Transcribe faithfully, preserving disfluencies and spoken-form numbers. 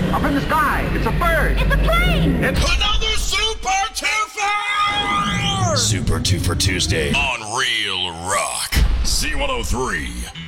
Up in the sky. It's a bird. It's a plane. It's another Super Twofer! Super Twofer Tuesday on Real Rock. C one oh three.